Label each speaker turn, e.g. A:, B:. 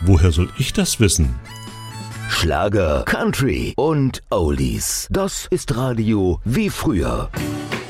A: Woher soll ich das wissen?
B: Schlager, Country und Oldies. Das ist Radio wie früher.